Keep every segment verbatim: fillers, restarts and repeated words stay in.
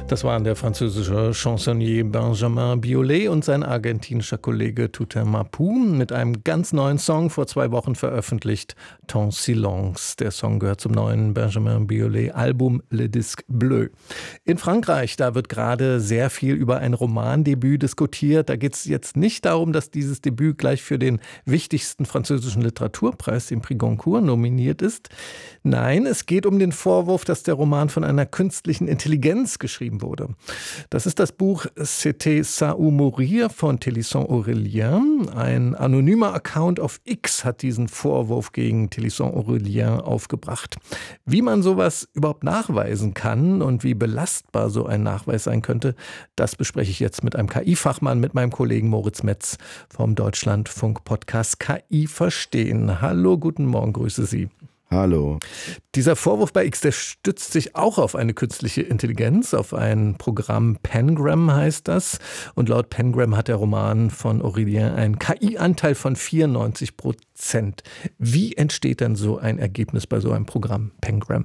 Das waren der französische Chansonnier Benjamin Biolay und sein argentinischer Kollege Toutain Marpou mit einem ganz neuen Song, vor zwei Wochen veröffentlicht, Ton Silence. Der Song gehört zum neuen Benjamin Biolay Album Le Disque Bleu. In Frankreich, da wird gerade sehr viel über ein Romandebüt diskutiert. Da geht es jetzt nicht darum, dass dieses Debüt gleich für den wichtigsten französischen Literaturpreis, den Prix Goncourt, nominiert ist. Nein, es geht um den Vorwurf, dass der Roman von einer künstlichen Intelligenz geschrieben wurde. Das ist das Buch C'était ça ou mourir von Télisson-Aurélien. Ein anonymer Account auf X hat diesen Vorwurf gegen Télisson-Aurélien aufgebracht. Wie man sowas überhaupt nachweisen kann und wie belastbar so ein Nachweis sein könnte, das bespreche ich jetzt mit einem K I-Fachmann, mit meinem Kollegen Moritz Metz vom Deutschlandfunk-Podcast K I verstehen. Hallo, guten Morgen, grüße Sie. Hallo. Dieser Vorwurf bei X, der stützt sich auch auf eine künstliche Intelligenz, auf ein Programm Pengram heißt das. Und laut Pengram hat der Roman von Aurélien einen K I-Anteil von vierundneunzig Prozent. Wie entsteht denn so ein Ergebnis bei so einem Programm Pengram?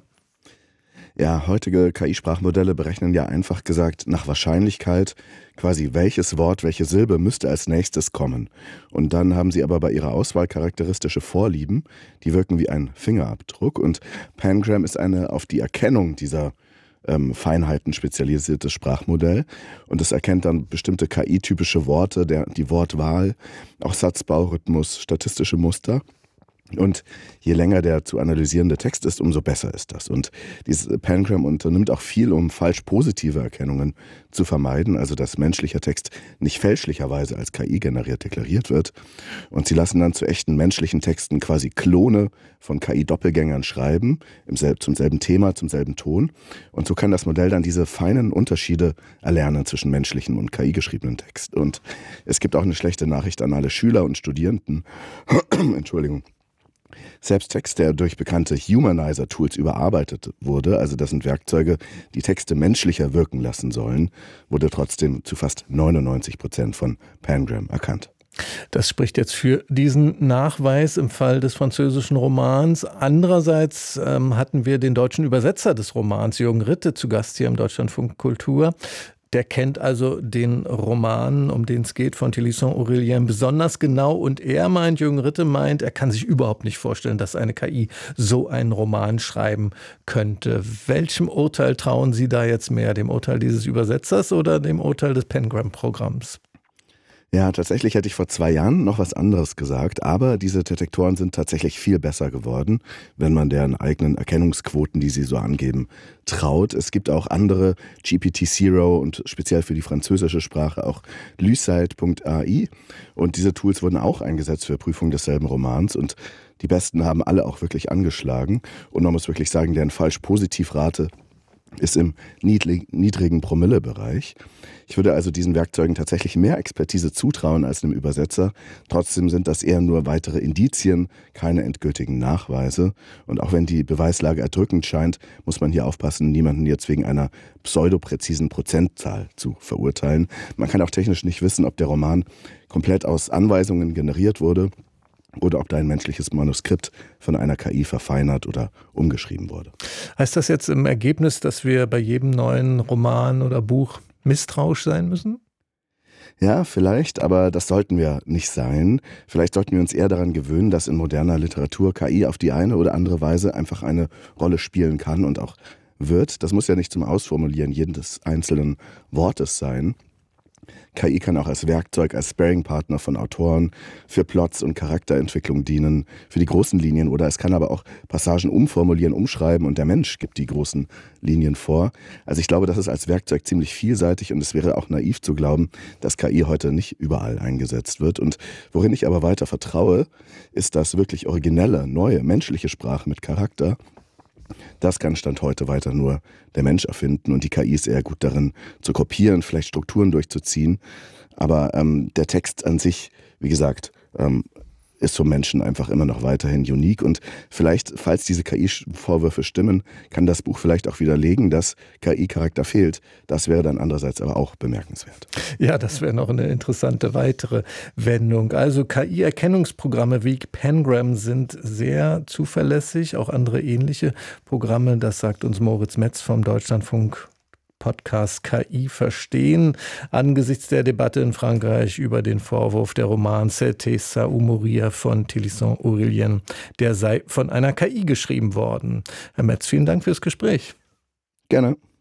Ja, heutige K I-Sprachmodelle berechnen ja einfach gesagt nach Wahrscheinlichkeit quasi welches Wort, welche Silbe müsste als nächstes kommen. Und dann haben sie aber bei ihrer Auswahl charakteristische Vorlieben, die wirken wie ein Fingerabdruck. Und Pengram ist eine auf die Erkennung dieser ähm, Feinheiten spezialisiertes Sprachmodell. Und es erkennt dann bestimmte K I-typische Worte, der, die Wortwahl, auch Satzbaurhythmus, statistische Muster. Und je länger der zu analysierende Text ist, umso besser ist das. Und dieses Pengram unternimmt auch viel, um falsch positive Erkennungen zu vermeiden, also dass menschlicher Text nicht fälschlicherweise als K I generiert deklariert wird. Und sie lassen dann zu echten menschlichen Texten quasi Klone von K I-Doppelgängern schreiben, im selb, zum selben Thema, zum selben Ton. Und so kann das Modell dann diese feinen Unterschiede erlernen zwischen menschlichen und K I-geschriebenen Text. Und es gibt auch eine schlechte Nachricht an alle Schüler und Studierenden. Entschuldigung. Selbst Text, der durch bekannte Humanizer-Tools überarbeitet wurde, also das sind Werkzeuge, die Texte menschlicher wirken lassen sollen, wurde trotzdem zu fast neunundneunzig Prozent von Pengram erkannt. Das spricht jetzt für diesen Nachweis im Fall des französischen Romans. Andererseits ähm, hatten wir den deutschen Übersetzer des Romans, Jürgen Ritte, zu Gast hier im Deutschlandfunk Kultur. Der kennt also den Roman, um den es geht, von Télisson-Aurélien besonders genau. Und er meint, Jürgen Ritte meint, er kann sich überhaupt nicht vorstellen, dass eine K I so einen Roman schreiben könnte. Welchem Urteil trauen Sie da jetzt mehr? Dem Urteil dieses Übersetzers oder dem Urteil des Pengram-Programms? Ja, tatsächlich hätte ich vor zwei Jahren noch was anderes gesagt, aber diese Detektoren sind tatsächlich viel besser geworden, wenn man deren eigenen Erkennungsquoten, die sie so angeben, traut. Es gibt auch andere, G P T Zero und speziell für die französische Sprache auch Lucide Punkt A I, und diese Tools wurden auch eingesetzt für Prüfung desselben Romans und die besten haben alle auch wirklich angeschlagen und man muss wirklich sagen, deren Falsch-Positiv-Rate ist im niedrigen Promille-Bereich. Ich würde also diesen Werkzeugen tatsächlich mehr Expertise zutrauen als einem Übersetzer. Trotzdem sind das eher nur weitere Indizien, keine endgültigen Nachweise. Und auch wenn die Beweislage erdrückend scheint, muss man hier aufpassen, niemanden jetzt wegen einer pseudopräzisen Prozentzahl zu verurteilen. Man kann auch technisch nicht wissen, ob der Roman komplett aus Anweisungen generiert wurde oder ob da ein menschliches Manuskript von einer K I verfeinert oder umgeschrieben wurde. Heißt das jetzt im Ergebnis, dass wir bei jedem neuen Roman oder Buch misstrauisch sein müssen? Ja, vielleicht, aber das sollten wir nicht sein. Vielleicht sollten wir uns eher daran gewöhnen, dass in moderner Literatur K I auf die eine oder andere Weise einfach eine Rolle spielen kann und auch wird. Das muss ja nicht zum Ausformulieren jedes einzelnen Wortes sein. K I kann auch als Werkzeug, als Sparringpartner von Autoren für Plots und Charakterentwicklung dienen, für die großen Linien, oder es kann aber auch Passagen umformulieren, umschreiben und der Mensch gibt die großen Linien vor. Also ich glaube, das ist als Werkzeug ziemlich vielseitig und es wäre auch naiv zu glauben, dass K I heute nicht überall eingesetzt wird. Und worin ich aber weiter vertraue, ist, dass wirklich originelle, neue, menschliche Sprache mit Charakter, das kann Stand heute weiter nur der Mensch erfinden und die K I ist eher gut darin zu kopieren, vielleicht Strukturen durchzuziehen. Aber ähm, der Text an sich, wie gesagt, ähm, ist vom Menschen einfach immer noch weiterhin unique und vielleicht, falls diese K I-Vorwürfe stimmen, kann das Buch vielleicht auch widerlegen, dass K I-Charakter fehlt. Das wäre dann andererseits aber auch bemerkenswert. Ja, das wäre noch eine interessante weitere Wendung. Also K I-Erkennungsprogramme wie Pengram sind sehr zuverlässig, auch andere ähnliche Programme, das sagt uns Moritz Metz vom Deutschlandfunk Podcast K I verstehen. Angesichts der Debatte in Frankreich über den Vorwurf, der Roman C'était ça ou mourir von Thélisson Aurélien, der sei von einer K I geschrieben worden. Herr Metz, vielen Dank fürs Gespräch. Gerne.